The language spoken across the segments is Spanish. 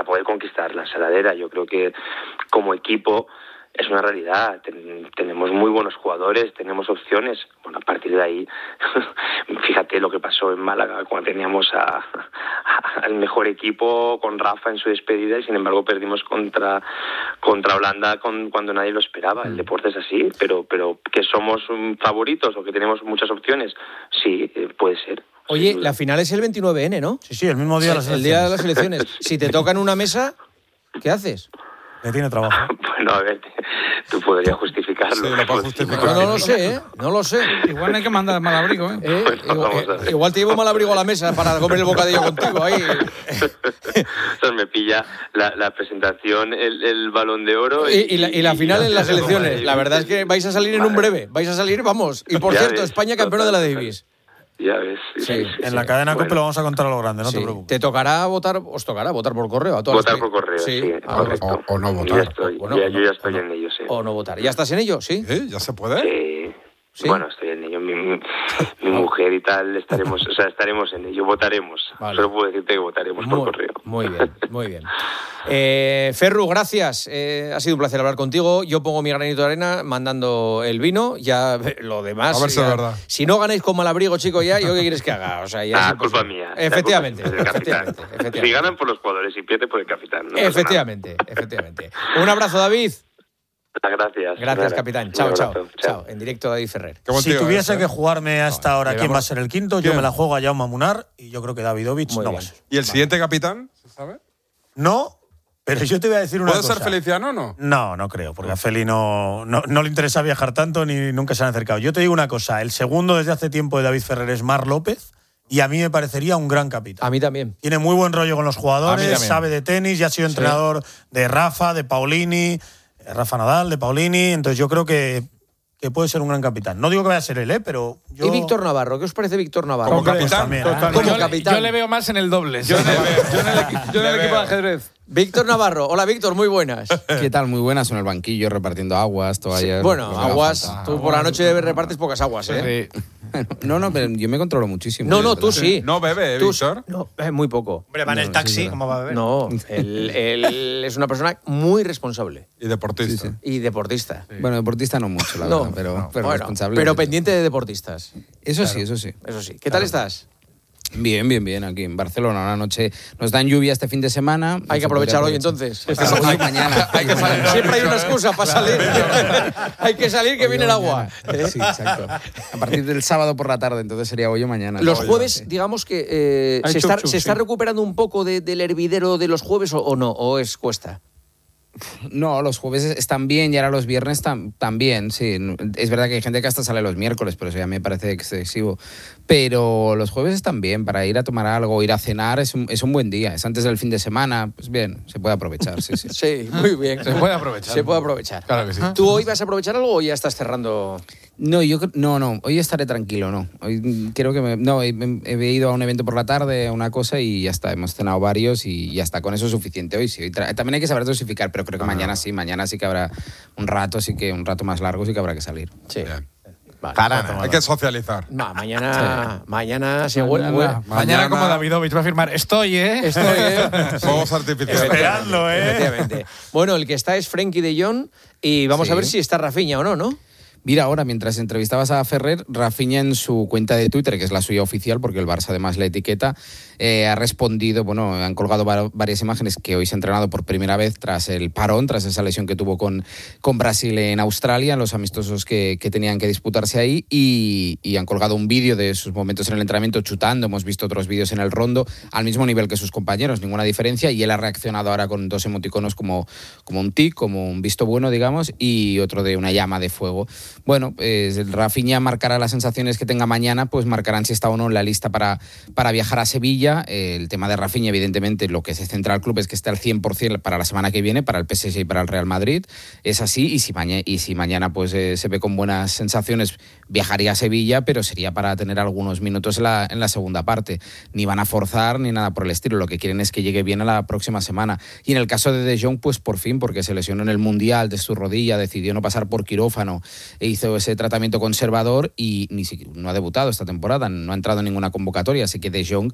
poder conquistar la Saladera. Yo creo que como equipo es una realidad, tenemos muy buenos jugadores, tenemos opciones. Bueno, a partir de ahí, fíjate lo que pasó en Málaga cuando teníamos al mejor equipo con Rafa en su despedida y sin embargo perdimos contra Holanda cuando nadie lo esperaba. El deporte es así, pero que somos favoritos o que tenemos muchas opciones, sí, puede ser. Oye, la final es el 29N, ¿no? Sí, el mismo día de las elecciones. El día de las elecciones. Si te toca en una mesa, ¿qué haces? Que tiene trabajo. Bueno, a ver, tú podrías justificarlo. Sí, lo puedo justificar. No lo sé, ¿eh? No lo sé. Igual no hay que mandar malabrigo, ¿eh? Igual te llevo malabrigo a la mesa para comer el bocadillo contigo ahí. Entonces me pilla la presentación, el Balón de Oro. Y la final en las elecciones. La verdad es que vais a salir en un breve. Vais a salir, vamos. Y por cierto, España campeona de la Davis. Ya ves. Sí. En la cadena COPE lo vamos a contar a lo grande, no te preocupes. Te tocará votar, os tocará votar por correo a todas Votar por correo, sí. Correcto. O no votar. Yo ya estoy en ello, sí. O no votar. ¿Ya estás en ello? Sí. ¿Ya se puede? Sí. Bueno, estoy en ello. Mi mujer y tal estaremos en ello. Votaremos. Vale. Solo puedo decirte que votaremos por correo. Muy bien, muy bien. Ferru, gracias. Ha sido un placer hablar contigo. Yo pongo mi granito de arena mandando el vino. Ya lo demás. A ver si es verdad. Si no ganáis con Malabrigo, chico, ¿yo qué quieres que haga? O sea, ya culpa mía. Efectivamente. Si ganan por los jugadores y pierden por el capitán. No efectivamente. Un abrazo, David. Gracias. Gracias, capitán. Chao. En directo, David Ferrer. Si tuviese que jugarme a esta hora quién va a ser el quinto, yo me la juego a Jaume Munar y yo creo que Davidovich no va a ser. ¿Y el siguiente capitán? ¿Se sabe? No, pero yo te voy a decir una cosa. ¿Puede ser Feliciano o no? No creo, porque a Feli no le interesa viajar tanto ni nunca se han acercado. Yo te digo una cosa, el segundo desde hace tiempo de David Ferrer es Marc López y a mí me parecería un gran capitán. A mí también. Tiene muy buen rollo con los jugadores, sabe de tenis, ya ha sido entrenador de Rafa, de Paulini, Rafa Nadal, de Paulini, entonces yo creo que puede ser un gran capitán. No digo que vaya a ser él, pero yo... ¿Y Víctor Navarro? ¿Qué os parece Víctor Navarro? Como capitán. También, Como capitán. Yo le veo más en el doble. Yo en el equipo de ajedrez. Víctor Navarro. Hola, Víctor, muy buenas. ¿Qué tal? Muy buenas, en el banquillo repartiendo aguas, toallas. Bueno, aguas. Tú por la noche repartes pocas aguas, ¿eh? Sí. No, pero yo me controlo muchísimo. No, tú sí. No bebe, Víctor. No, muy poco. Hombre, va en el taxi, ¿cómo va a beber? No, él es una persona muy responsable. Y deportista. Sí. Y deportista. Sí. Bueno, deportista no mucho, la verdad, pero bueno, responsable. Pero pendiente de deportistas. Eso Claro. sí. Eso sí. ¿Qué tal estás? Bien, aquí en Barcelona. Una noche nos dan lluvia este fin de semana. Hay que aprovechar hoy entonces. Hoy mañana. Hay que salir. Siempre hay una excusa para salir. Hay que salir, que viene el agua. Sí, exacto. A partir del sábado por la tarde, entonces sería hoy o mañana. Los jueves, digamos que se está sí. recuperando un poco del hervidero de los jueves o no, o es cuesta. No, los jueves están bien y ahora los viernes también, sí. Es verdad que hay gente que hasta sale los miércoles, pero eso ya me parece excesivo. Pero los jueves están bien, para ir a tomar algo, ir a cenar, es un buen día. Es antes del fin de semana, pues bien, se puede aprovechar, sí. Sí, muy bien. Se puede aprovechar. Se puede aprovechar. Claro que sí. ¿Tú hoy vas a aprovechar algo o ya estás cerrando? No, hoy estaré tranquilo, no. Hoy creo que he ido a un evento por la tarde, a una cosa y ya está, hemos cenado varios y ya está, con eso es suficiente hoy. Sí. También hay que saber dosificar, pero creo que mañana sí que habrá un rato más largo, sí que habrá que salir. Sí. Vale. Hay que socializar. No, mañana se vuelve. Mañana como Davidovich va a firmar. Estoy, ¿eh? Fuegos artificiales. Esperadlo, Efectivamente. Bueno, el que está es Frenkie de Jong y vamos a ver si está Rafinha o no, ¿no? Mira, ahora, mientras entrevistabas a Ferrer, Rafinha en su cuenta de Twitter, que es la suya oficial, porque el Barça además la etiqueta, ha respondido, han colgado varias imágenes que hoy se ha entrenado por primera vez tras el parón, tras esa lesión que tuvo con Brasil en Australia, en los amistosos que tenían que disputarse ahí, y han colgado un vídeo de sus momentos en el entrenamiento chutando. Hemos visto otros vídeos en el rondo, al mismo nivel que sus compañeros, ninguna diferencia, y él ha reaccionado ahora con dos emoticonos como un tic, como un visto bueno, digamos, y otro de una llama de fuego. Bueno, Rafinha marcará las sensaciones que tenga mañana, pues marcarán si está o no en la lista para viajar a Sevilla. El tema de Rafinha, evidentemente, lo que se centra al club es que esté al 100% para la semana que viene, para el PSG y para el Real Madrid. Es así, y si mañana pues se ve con buenas sensaciones, viajaría a Sevilla, pero sería para tener algunos minutos en la segunda parte. Ni van a forzar ni nada por el estilo. Lo que quieren es que llegue bien a la próxima semana. Y en el caso de Jong, pues por fin, porque se lesionó en el Mundial de su rodilla, decidió no pasar por quirófano, hizo ese tratamiento conservador y no ha debutado esta temporada, no ha entrado en ninguna convocatoria, así que De Jong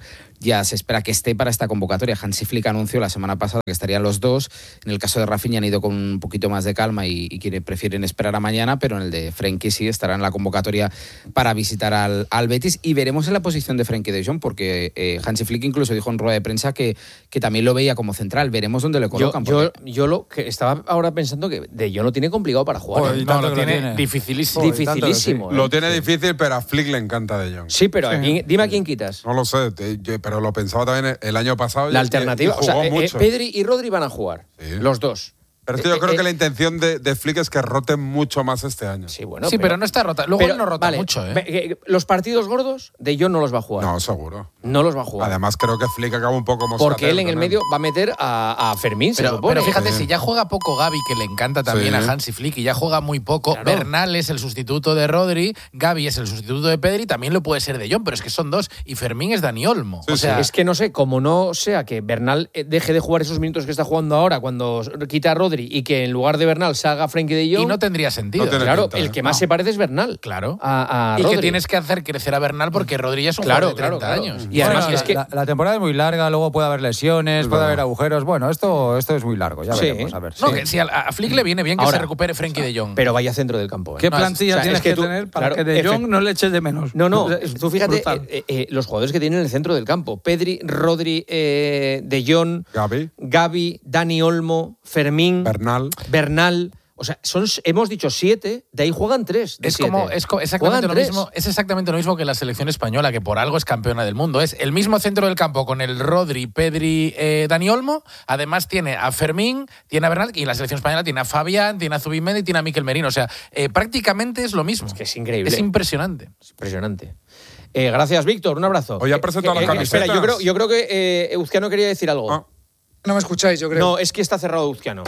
ya se espera que esté para esta convocatoria. Hansi Flick anunció la semana pasada que estarían los dos. En el caso de Rafinha han ido con un poquito más de calma y prefieren esperar a mañana, pero en el de Frenkie sí estará en la convocatoria para visitar al Betis, y veremos en la posición de Frenkie de Jong, porque Hansi Flick incluso dijo en rueda de prensa que también lo veía como central. Veremos dónde le colocan. Yo lo que estaba ahora pensando que De Jong lo tiene complicado para jugar. No, lo tiene dificilísimo. Dificilísimo. Lo tiene difícil, pero a Flick le encanta De Jong. Sí, pero dime a quién quitas. No lo sé, pero lo pensaba también el año pasado. La alternativa, y jugó mucho. Pedri y Rodri van a jugar, los dos. Pero es que yo creo que la intención de Flick es que roten mucho más este año. Sí, bueno, pero no está rota. Luego él no rota mucho, ¿eh? Los partidos gordos, De Jong no los va a jugar. No, seguro. No los va a jugar. Además, creo que Flick acaba un poco moscatero. Porque él en el medio va a meter a Fermín, se supone. Pero fíjate, si ya juega poco Gavi, que le encanta también a Hansi Flick, y ya juega muy poco, claro. Bernal es el sustituto de Rodri, Gavi es el sustituto de Pedri, también lo puede ser De Jong, pero es que son dos, y Fermín es Dani Olmo. O sea, es que no sé, como no sea que Bernal deje de jugar esos minutos que está jugando ahora cuando quita a Rodri y que en lugar de Bernal salga Frenkie de Jong. Y no tendría sentido. Claro, el que más se parece es Bernal. Claro. A y Rodri. que tienes que hacer crecer a Bernal porque Rodri ya es un jugador de 30 años. Y además es que la temporada es muy larga, luego puede haber lesiones, puede haber agujeros. Bueno, esto es muy largo, ya veremos. A ver. No, que si a Flick le viene bien que se recupere Frenkie de Jong. Pero vaya centro del campo. ¿Qué plantilla tienes que tener para que De Jong no le eches de menos? No, tú fíjate los jugadores que tienen en el centro del campo. Pedri, Rodri, De Jong, Gavi, Dani Olmo, Fermín, Bernal. O sea, hemos dicho 7, de ahí juegan 3. Es exactamente lo mismo que la selección española, que por algo es campeona del mundo. Es el mismo centro del campo con el Rodri, Pedri, Dani Olmo. Además tiene a Fermín, tiene a Bernal, y la selección española tiene a Fabián, tiene a Zubimendi y tiene a Mikel Merino. O sea, prácticamente es lo mismo. Es que es increíble. Es impresionante. Es impresionante. Gracias, Víctor. Un abrazo. Hoy ha presentado las camisetas. Espera, yo creo que Uzquiano quería decir algo. No me escucháis, yo creo. No, es que está cerrado Uzquiano.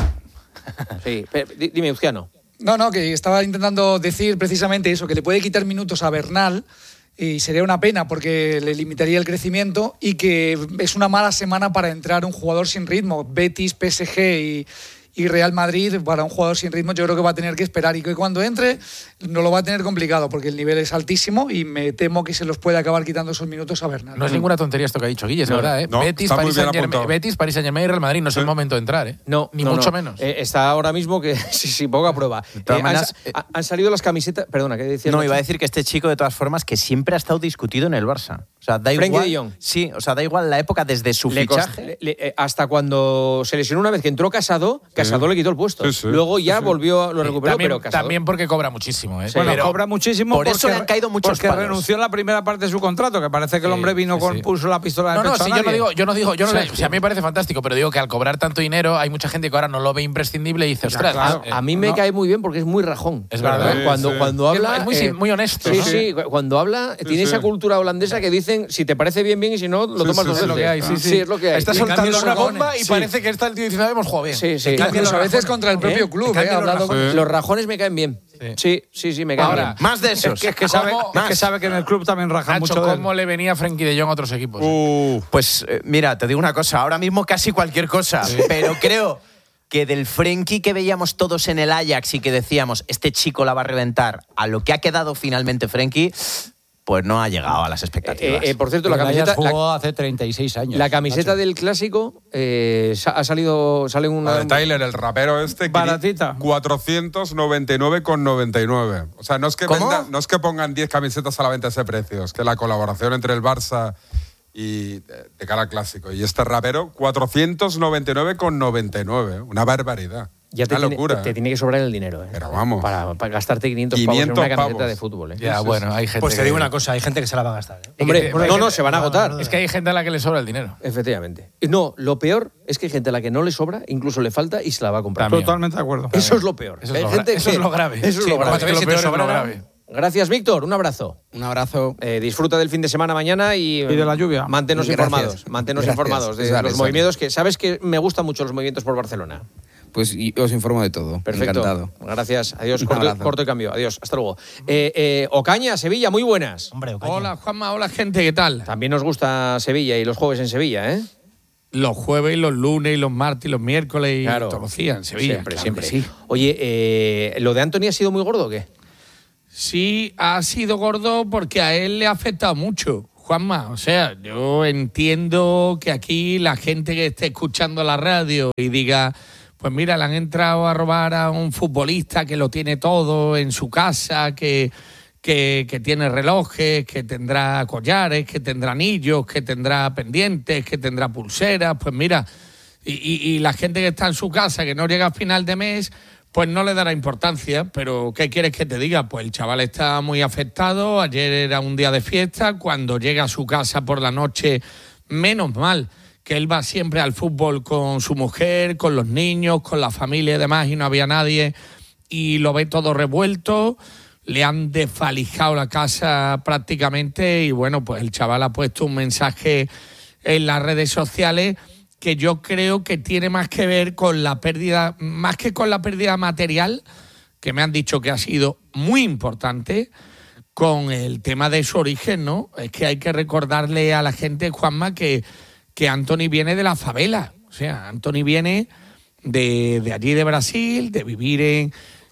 Sí, dime, Uzquiano. No, que estaba intentando decir precisamente eso, que le puede quitar minutos a Bernal y sería una pena porque le limitaría el crecimiento, y que es una mala semana para entrar un jugador sin ritmo. Betis, PSG y Real Madrid, para un jugador sin ritmo yo creo que va a tener que esperar, y que cuando entre no lo va a tener complicado porque el nivel es altísimo, y me temo que se los puede acabar quitando esos minutos a Bernal. No es ninguna tontería esto que ha dicho Guille, es verdad, ¿eh? Betis, Paris Saint-Germain y Real Madrid no es el momento de entrar, ¿eh? Ni mucho menos. Está ahora mismo que sí, poca prueba. Han salido las camisetas. Perdona, ¿qué decías? No, iba a decir que este chico, de todas formas, que siempre ha estado discutido en el Barça. O sea, da igual. Frenkie de Jong. Sí, o sea, da igual la época desde su fichaje. Hasta cuando se lesionó una vez que entró Casado le quitó el puesto. Luego ya volvió, lo recuperó, pero Casado. También porque cobra muchísimo, ¿eh? Bueno, cobra muchísimo. Por eso le han caído muchos palos. Porque renunció a la primera parte de su contrato, que parece que el hombre vino puso la pistola en el pecho. Yo no digo, o sea, a mí me parece fantástico, pero digo que al cobrar tanto dinero hay mucha gente que ahora no lo ve imprescindible y dice, ostras. Claro, a mí me cae muy bien porque es muy rajón. Es verdad. Cuando habla es muy honesto. Sí, cuando habla tiene esa cultura holandesa que dicen, si te parece bien, y si no, lo tomas dos veces. Es lo que hay, sí, es lo que hay. Está soltando una bomba y parece que está el tío diciendo, hemos jugado bien. Sí. Incluso a veces contra el propio club, los rajones me caen bien. Sí, me caen bien. Más de esos. Es que sabe que en el club también raja mucho. ¿Cómo le venía Frenkie de Jong a otros equipos? Pues mira, te digo una cosa, ahora mismo casi cualquier cosa, pero creo que del Frenkie que veíamos todos en el Ajax y que decíamos, este chico la va a reventar, a lo que ha quedado finalmente Frenkie, pues no ha llegado a las expectativas. Por cierto, la camiseta jugó hace 36 años. La camiseta del Clásico sale una de Tyler, el rapero baratita, 499,99. O sea, no es que pongan 10 camisetas a la venta a ese precio, es que la colaboración entre el Barça y de cara al Clásico y este rapero, 499,99. Una barbaridad. Ya locura. Te tiene que sobrar el dinero, ¿eh? Pero vamos. Para gastarte 500 pavos en una camiseta de fútbol, ¿eh? Ya, bueno, hay gente. Pues te digo una cosa, hay gente que se la va a gastar, ¿eh? Hombre, se van a agotar. Es que hay gente a la que le sobra el dinero. Efectivamente. No, lo peor es que hay gente a la que no le sobra, incluso le falta y se la va a comprar. También. Totalmente de acuerdo. Eso es lo peor. Eso es lo grave. Eso es lo grave. Lo peor es lo grave. Gracias, Víctor. Un abrazo. Un abrazo. Disfruta del fin de semana mañana y de la lluvia. Manténnos informados de los movimientos, que sabes que me gustan mucho los movimientos por Barcelona. Pues os informo de todo. Perfecto. Encantado. Gracias. Adiós. Corto y cambio. Adiós. Hasta luego. Ocaña, Sevilla, muy buenas. Hombre, Ocaña. Hola, Juanma. Hola, gente. ¿Qué tal? También nos gusta Sevilla y los jueves en Sevilla, ¿eh? Los jueves, los lunes, los martes, los miércoles y todos los días en Sevilla. Siempre. Sí. Oye, ¿lo de Anthony ha sido muy gordo o qué? Sí, ha sido gordo porque a él le ha afectado mucho. Juanma, o sea, yo entiendo que aquí la gente que esté escuchando la radio y diga, pues mira, le han entrado a robar a un futbolista que lo tiene todo en su casa, que tiene relojes, que tendrá collares, que tendrá anillos, que tendrá pendientes, que tendrá pulseras, pues mira, y la gente que está en su casa, que no llega a final de mes, pues no le dará importancia, pero ¿qué quieres que te diga? Pues el chaval está muy afectado, ayer era un día de fiesta, cuando llega a su casa por la noche, menos mal que él va siempre al fútbol con su mujer, con los niños, con la familia y demás, y no había nadie, y lo ve todo revuelto, le han desvalijado la casa prácticamente, y bueno, pues el chaval ha puesto un mensaje en las redes sociales que yo creo que tiene más que ver con la pérdida, más que con la pérdida material, que me han dicho que ha sido muy importante, con el tema de su origen, ¿no? Es que hay que recordarle a la gente, Juanma, que Antony viene de la favela. O sea, Antony viene de allí de Brasil, de vivir en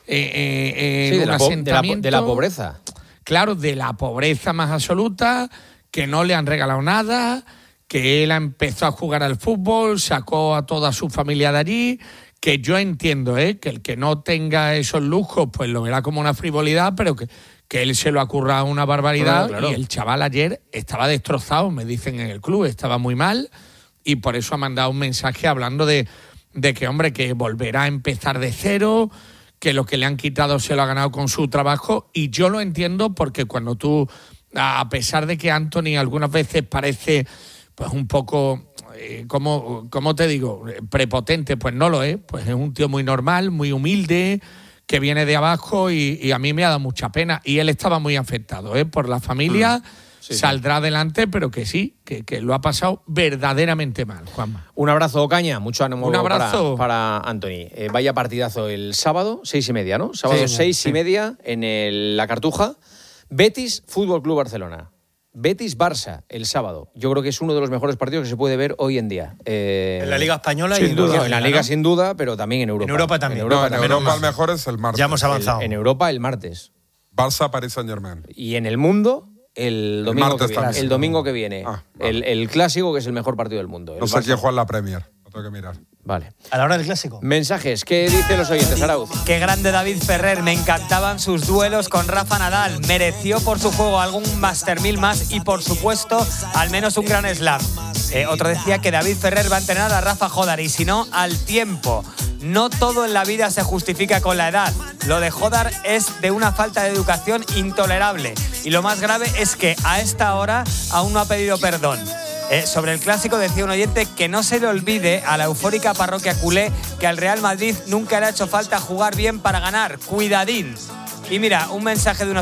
un asentamiento. De la pobreza. Claro, de la pobreza más absoluta, que no le han regalado nada, que él empezó a jugar al fútbol, sacó a toda su familia de allí, que yo entiendo, que el que no tenga esos lujos, pues lo verá como una frivolidad, pero que él se lo ha currado una barbaridad. Claro. Y el chaval ayer estaba destrozado, me dicen en el club, estaba muy mal, y por eso ha mandado un mensaje hablando de que, hombre, que volverá a empezar de cero, que lo que le han quitado se lo ha ganado con su trabajo, y yo lo entiendo porque cuando tú, a pesar de que Antony algunas veces parece pues un poco, ¿cómo te digo?, prepotente, pues no lo es, pues es un tío muy normal, muy humilde, que viene de abajo, y a mí me ha dado mucha pena, y él estaba muy afectado por la familia. Sí, saldrá adelante, pero que sí, que lo ha pasado verdaderamente mal, Juanma. Un abrazo, Caña, mucho ánimo. Un abrazo para Antony. Vaya partidazo el sábado, 6:30, ¿no? Sábado 6:30 en La Cartuja. Betis, Fútbol Club Barcelona. Betis-Barça, el sábado. Yo creo que es uno de los mejores partidos que se puede ver hoy en día. En la Liga Española sin duda. En la Liga, ¿no? Sin duda, pero también en Europa. En Europa también. En Europa el mejor es el martes. Ya hemos avanzado. En Europa el martes. Barça, Paris Saint-Germain. Y en el mundo el domingo que viene. Vale. El clásico, que es el mejor partido del mundo. No sé quién juega en la Premier. Lo tengo que mirar. Vale. A la hora del clásico. Mensajes. ¿Qué dicen los oyentes, Arauz? Qué grande David Ferrer. Me encantaban sus duelos con Rafa Nadal. Mereció por su juego algún Master 1000 más y, por supuesto, al menos un Grand Slam. Otro decía que David Ferrer va a entrenar a Rafa Jodar, y si no, al tiempo. No todo en la vida se justifica con la edad. Lo de Jodar es de una falta de educación intolerable. Y lo más grave es que a esta hora aún no ha pedido perdón. Sobre el clásico decía un oyente que no se le olvide a la eufórica parroquia culé que al Real Madrid nunca le ha hecho falta jugar bien para ganar. Cuidadín. Y mira, un mensaje de un